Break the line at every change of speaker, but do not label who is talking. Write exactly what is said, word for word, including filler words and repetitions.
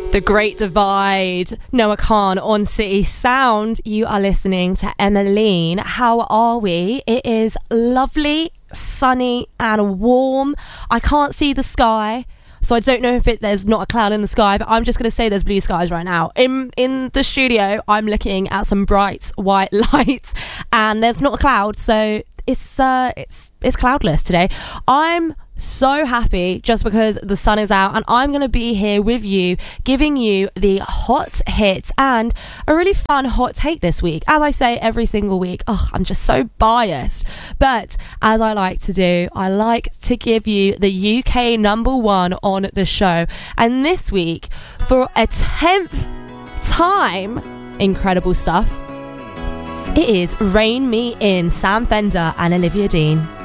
The Great Divide, Noah Khan on City Sound. You are listening to Emmeline. How are we? It is lovely, sunny and warm. I can't see the sky, so I don't know if it, there's not a cloud in the sky, but I'm just going to say there's blue skies right now. In in the studio, I'm looking at some bright white lights, and there's not a cloud, so it's uh, it's it's cloudless today. I'm so happy just because the sun is out, and I'm going to be here with you, giving you the hot hits and a really fun hot take this week. As I say every single week, oh, I'm just so biased. But as I like to do, I like to give you the U K number one on the show. And this week, for a tenth time, incredible stuff, it is Rain Me In, Sam Fender and Olivia Dean.